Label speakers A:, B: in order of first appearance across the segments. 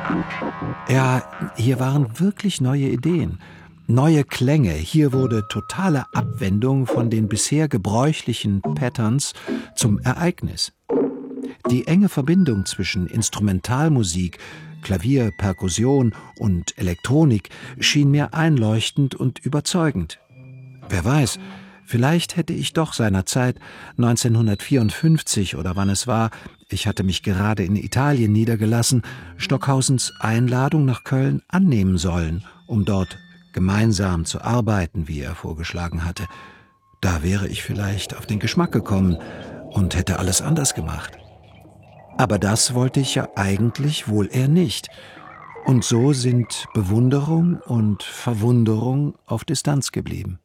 A: Ja, hier waren wirklich neue Ideen, neue Klänge. Hier wurde totale Abwendung von den bisher gebräuchlichen Patterns zum Ereignis. Die enge Verbindung zwischen Instrumentalmusik, Klavier, Perkussion und Elektronik schien mir einleuchtend und überzeugend. Wer weiß, vielleicht hätte ich doch seinerzeit 1954 oder wann es war, ich hatte mich gerade in Italien niedergelassen, Stockhausens Einladung nach Köln annehmen sollen, um dort gemeinsam zu arbeiten, wie er vorgeschlagen hatte. Da wäre ich vielleicht auf den Geschmack gekommen und hätte alles anders gemacht. Aber das wollte ich ja eigentlich wohl eher nicht. Und so sind Bewunderung und Verwunderung auf Distanz geblieben.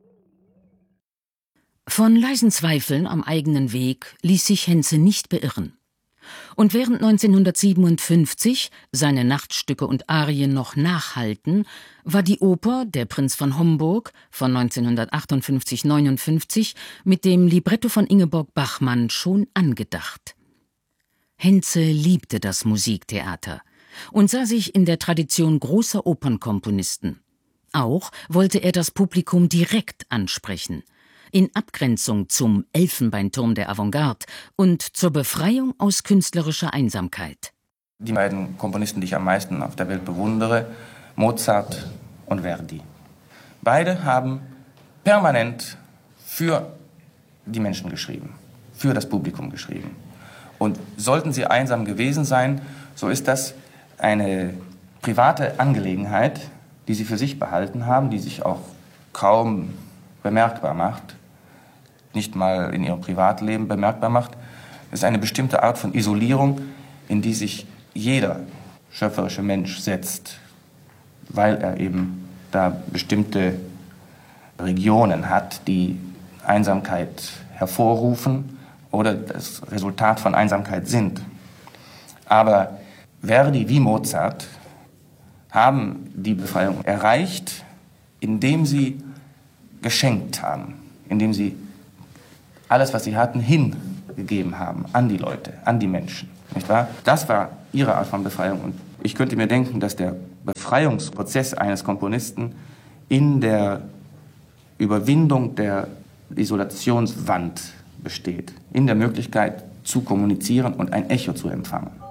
B: Von leisen Zweifeln am eigenen Weg ließ sich Henze nicht beirren. Und während 1957 seine Nachtstücke und Arien noch nachhallten, war die Oper Der Prinz von Homburg von 1958/59 mit dem Libretto von Ingeborg Bachmann schon angedacht. Henze liebte das Musiktheater und sah sich in der Tradition großer Opernkomponisten. Auch wollte er das Publikum direkt ansprechen, in Abgrenzung zum Elfenbeinturm der Avantgarde und zur Befreiung aus künstlerischer Einsamkeit.
C: Die beiden Komponisten, die ich am meisten auf der Welt bewundere, Mozart und Verdi. Beide haben permanent für die Menschen geschrieben, für das Publikum geschrieben. Und sollten sie einsam gewesen sein, so ist das eine private Angelegenheit, die sie für sich behalten haben, die sich auch kaum bemerkbar macht, nicht mal in ihrem Privatleben bemerkbar macht. Es ist eine bestimmte Art von Isolierung, in die sich jeder schöpferische Mensch setzt, weil er eben da bestimmte Regionen hat, die Einsamkeit hervorrufen oder das Resultat von Einsamkeit sind. Aber Verdi wie Mozart haben die Befreiung erreicht, indem sie geschenkt haben, indem sie alles, was sie hatten, hingegeben haben an die Leute, an die Menschen. Nicht wahr? Das war ihre Art von Befreiung. Und ich könnte mir denken, dass der Befreiungsprozess eines Komponisten in der Überwindung der Isolationswand besteht, in der Möglichkeit zu kommunizieren und ein Echo zu empfangen.